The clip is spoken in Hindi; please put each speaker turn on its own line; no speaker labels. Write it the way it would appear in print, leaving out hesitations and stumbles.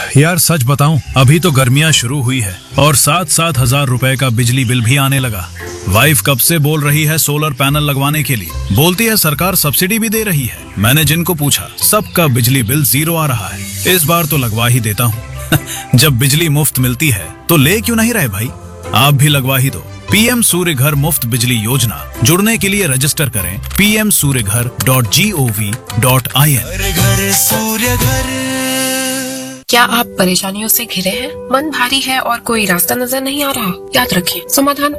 यार सच बताऊं, अभी तो गर्मियां शुरू हुई है और 7,000 रुपए का बिजली बिल भी आने लगा। वाइफ कब से बोल रही है सोलर पैनल लगवाने के लिए। बोलती है सरकार सब्सिडी भी दे रही है। मैंने जिनको पूछा सबका बिजली बिल 0 आ रहा है। इस बार तो लगवा ही देता हूँ। जब बिजली मुफ्त मिलती है तो ले क्यों नहीं रहे भाई। आप भी लगवा ही दो। पीएम सूर्य घर मुफ्त बिजली योजना। जुड़ने के लिए रजिस्टर करें pmsuryaghar.gov.in।
घर सूर्य घर।
क्या आप परेशानियों से घिरे हैं? मन भारी है और कोई रास्ता नजर नहीं आ रहा? याद रखें, समाधान